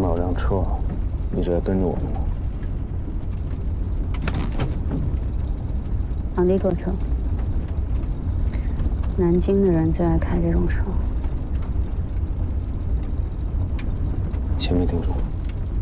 到有辆车，一直在跟着我们呢。 昂迪克车，南京的人最爱开这种车。 前没听说过。